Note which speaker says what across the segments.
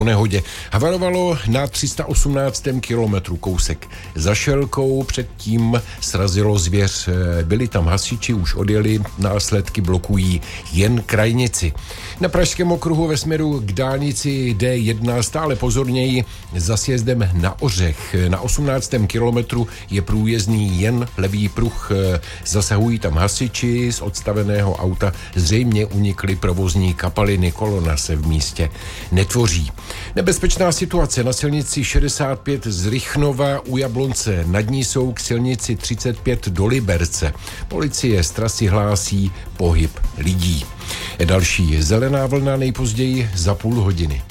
Speaker 1: nehodě. Havarovalo na 318. kilometru, kousek za Šelkou, předtím srazilo zvěř. Byli tam hasiči, už odjeli, následky blokují jen krajnici. Na Pražském okruhu ve směru k dálnici D1 stále pozorněji za sjezdem na Ořech. Na 18. kilometru je průjezdný jen levý pruh. Zasahují tam hasiči, z odstaveného auta zřejmě unikly provozní kapaliny, kolona se v místě netvoří. Nebezpečná situace na silnici 65 z Rychnova u Jablonce. Nad ní jsou k silnici 35 do Liberce. Policie z trasy hlásí pohyb lidí. Další zelená vlna nejpozději za půl hodiny.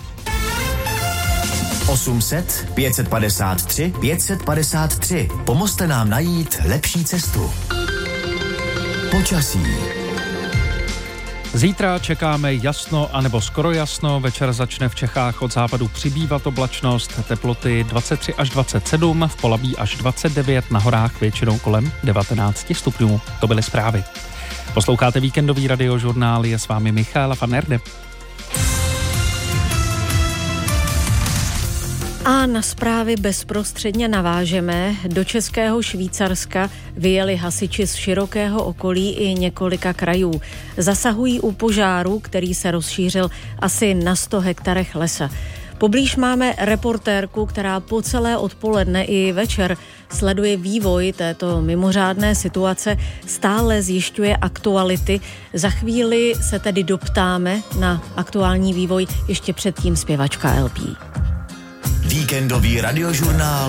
Speaker 2: 800 553 553. Pomozte nám najít lepší cestu. Počasí.
Speaker 3: Zítra čekáme jasno anebo skoro jasno, večer začne v Čechách od západu přibývat oblačnost, teploty 23 až 27, v Polabí až 29, na horách většinou kolem 19 stupňů. To byly zprávy. Posloucháte víkendový radiožurnál, je s vámi Michal van Erde.
Speaker 4: A na zprávy bezprostředně navážeme. Do Českého Švýcarska vyjeli hasiči z širokého okolí i několika krajů. Zasahují u požáru, který se rozšířil asi na 100 hektarech lesa. Poblíž máme reportérku, která po celé odpoledne i večer sleduje vývoj této mimořádné situace, stále zjišťuje aktuality. Za chvíli se tedy doptáme na aktuální vývoj, ještě předtím zpěvačka LP.
Speaker 2: Víkendový radiožurnál